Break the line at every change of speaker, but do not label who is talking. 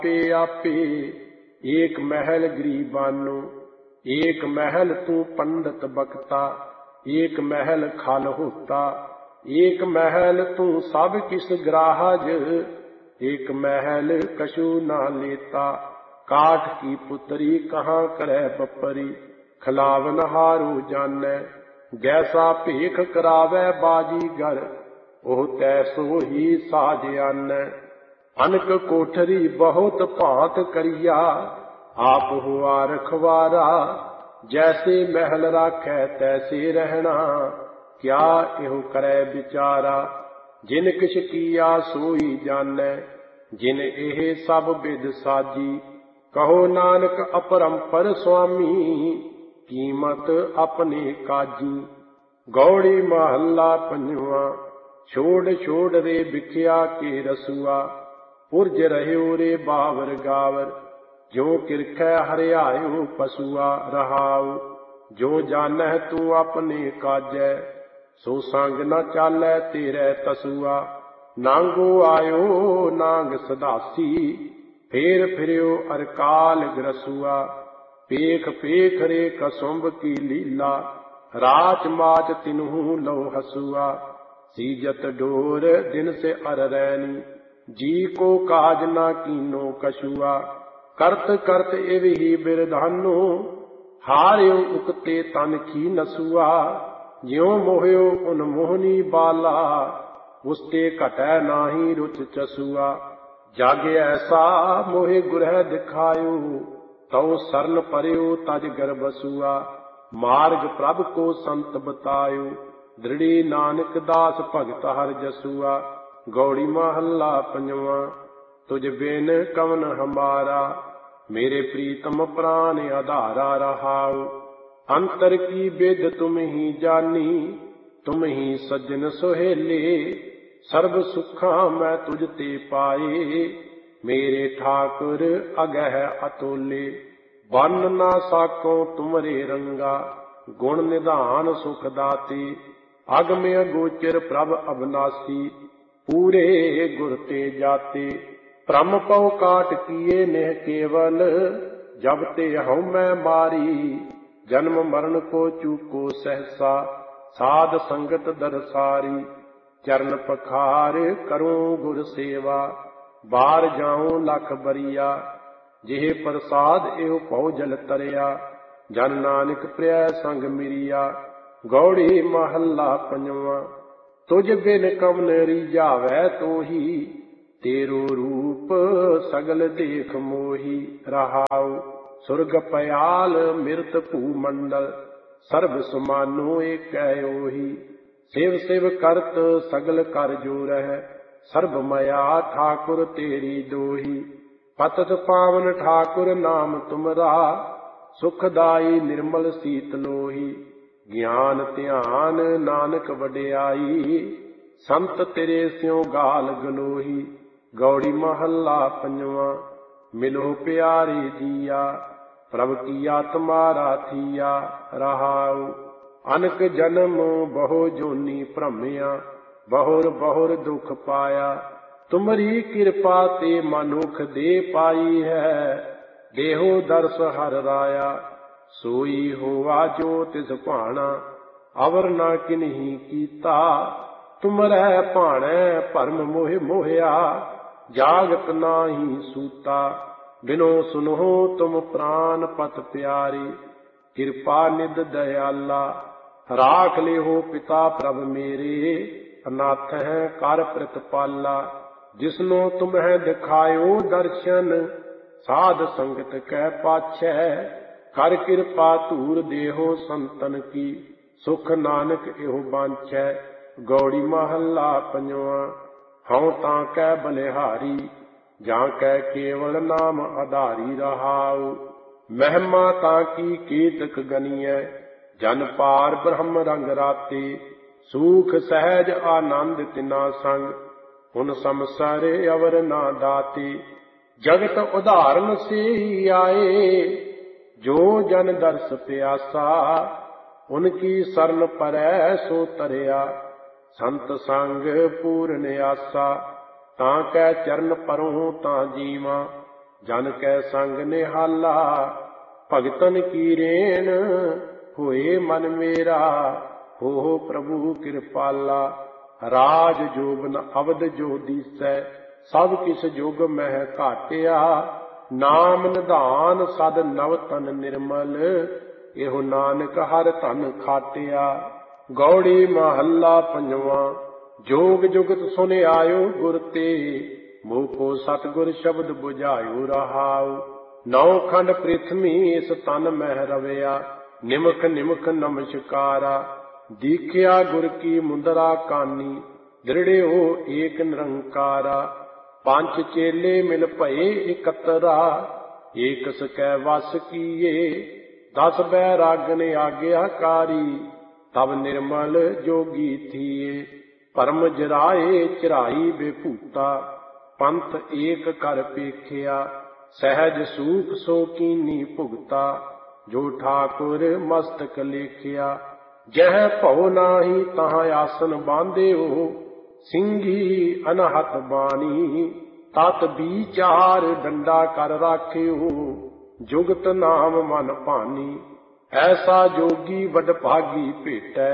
आपे आपे। एक महल गरीबानो, एक महल तू पंडित बक्ता, एक महल खल होता, एक महल तू सब किस ग्राहज, एक महल कछु ना लेता। काठ की पुतरी कहाँ करे बपरी, खिलावन हारो जाने। जैसा भेख करावे बाजीगर, ओह तैसो ही साज आने। अनक कोठरी बहुत भांत करिया, आप हुआ रखवारा। जैसे महल राखै तैसे रहना, क्या एहो करे विचारा। जिन किछ किया सोई जानै, जिन एह सब विद साजी। कहो नानक अपरंपर स्वामी, कीमत अपने काजी। गौड़ी महला पंजवा। छोड़ छोड़ रे बिखिया के रसुआ, पुरज रहयो रे बावर गावर। जो किरखै हरियायो पसुआ रहाऊ, जो जानह तू अपने काजै। सो संग न चालै तेरे तसुआ, नांगो आयो नांग सदासी। फेर फिर्यो अरकाल ग्रसुआ, पेख पेख रे कसुंभ की लीला। राच माच तिन्हू लो हसुआ, सीजत डोर दिन से अर रैनी। जी को काज ना कीनो कछुआ, करत करत एव ही बिरधानो। हार्यो उकते तन की नसुआ, ज्यों मोह्यो उन मोहनी बाला। उसते घटै नाही रुच चसुआ, जग ऐसा मोहे गुरह दिखायो। तौ सरन परयो तज गर्भसुआ, मार्ग प्रभ को संत बतायो। दृढ़ी नानक दास भगत हर जसुआ। गौड़ी महला पंजवा। तुझ बिन कवन हमारा, मेरे प्रीतम प्राण आधारा रहाऊ। अंतर की बेद तुम ही जानी, तुम ही सज्जन सोहेले। सर्व सुखा मैं तुझ ते पाए, मेरे ठाकुर अगह अतोले। बन ना साको तुमरे रंगा, गुण निधान सुख दाते। अगम अगोचर प्रभ अविनाशी, पूरे गुर ते जाते। भ्रम पौ काट किए नेह केवल, जब ते हऊँ मैं मारी। जन्म मरण को चूको सहसा, साध संगत दरसारी। चरण पखार करूं गुर सेवा, बार जाऊं लख बरिया। जेह प्रसाद एव पौ जल तरिया, जन नानक प्रिय संग मिरिया। गौड़ी महला पंजवा। तुझ बिन कवन रीझावै तोही, तेरो रूप सगल देख मोही। रहाऊ सुरग पयाल मृत भूमंडल, सर्व समानो एकै ओही। शिव शिव करत सगल कर जोरह, सर्व मया ठाकुर तेरी दोही। पतत पावन ठाकुर नाम तुमरा, सुखदाई निर्मल सीत लोही। ज्ञान ध्यान नानक वडियाई, संत तेरे स्यों गाल गलोही। गौड़ी महला पंजवा। मिलो प्यारे जिया, प्रभ की आत्मा राथिया। रहाऊ अनक जन्म बहु जोनी भ्रमिया, बहुर बहुर दुख पाया। तुमरी कृपा ते मनुख दे पाई है, देहो दर्श हर राया। सोई होवा जो तिस भाना, अवर ना किन्ही कीता। तुमरै भाणै भरम मोह मोहिया, जागत नाही सूता। बिनो सुनहो तुम प्राण पत प्यारे, कृपा निध दयाला। राख लेहो पिता प्रभ मेरे, अनाथ है कर प्रतिपाला। जिसनो तुम्हें दिखायो दर्शन, साध संगत कै पाछै। कर कृपा धूर देहो संतन की, सुख नानक एहो बांछै। गौड़ी महला पंजवा। हऊँ तां कै बलिहारी, जां कै केवल नाम आधारी। रहाऊ महिमा तां की केतक गनियै, जन पार ब्रह्म रंग राते। सूख सहज आनंद तिना संग, हुन समसर अवर ना दाते। जगत उदाहरण से ही आए, जो जन दर्श प्यासा। उनकी सरन परै सो तरिया, संत संग पूर्ण आसा। तां कै चरण परों तां जीवा, ਜਨ ਕੈ ਸੰਗ ਨਿਹਾਲਾ। ਭਗਤਨ ਕੀ ਰੇਣ ਹੋਏ ਮਨ ਮੇਰਾ, ਹੋ ਪ੍ਰਭੂ ਕਿਰਪਾਲਾ। ਰਾਜ ਜੋਗ ਨ ਅਵਧ ਜੋ ਦੀਸੈ, ਸਭ ਕਿਸ ਜੁਗ ਮਹਿ ਘਾਟਿਆ। ਨਾਮ ਨਿਧਾਨ ਸਦ ਨਵ ਤਨ ਨਿਰਮਲ, ਇਹੋ ਨਾਨਕ ਹਰ ਧਨ ਖਾਟਿਆ। ਗੌੜੀ ਮਹੱਲਾ ਪੰਜਵਾਂ। ਜੋਗ ਜੁਗਤ ਸੁਨ ਆਇਓ ਗੁਰ ਤੇ, ਮੋਹ ਕੋ ਸਤਿਗੁਰ ਸ਼ਬਦ ਬੁਝਾਇਓ ਰਹਾਉ। ਨੌ ਖੰਡ ਪ੍ਰਿਥਵੀ ਇਸ ਤਨ ਮਹਿ ਰਵਿਆ, ਨਿਮਖ ਨਿਮਖ ਨਮਸਕਾਰਾ। ਦੀਖਿਆ ਗੁਰ ਕੀ ਮੁੰਦਰਾ ਕਾਨੀ, ਦ੍ਰਿੜਿਓ ਏਕ ਨਿਰੰਕਾਰਾ। ਪੰਜ ਚੇਲੇ ਮਿਲ ਭਏ ਇਕੱਤਰਾ, ਏਕ ਸਕੈ ਵਸ ਕੀਏ। 10 ਬੈਰਾਗਨ ਆਗਿਆਕਾਰੀ, ਤਬ ਨਿਰਮਲ ਜੋਗੀ ਥੀਏ। ਭਰਮ ਜਰਾਏ ਚਰਾਈ ਬੇਭੂਤਾ, ਪੰਥ ਏਕ ਕਰ ਪੇਖਿਆ। ਸਹਿਜ ਸੂਖ ਸੋ ਕੀਨੀ ਭੁਗਤਾ, ਜੋ ਠਾਕੁਰ ਮਸਤਕ ਲੇਖਿਆ। ਜਹ ਭਉ ਨਾਹੀ ਤਹਾਂ ਆਸਨ ਬਾਂਧਿਓ, ਸਿੰਘੀ ਅਨਹਤ ਬਾਣੀ। ਤਤ ਵਿਚਾਰ ਡੰਡਾ ਕਰ ਰਾਖਿਓ, ਜੁਗਤ ਨਾਮ ਮਨ ਭਾਨੀ। ਐਸਾ ਜੋਗੀ ਵਡਭਾਗੀ ਭੇਟੈ,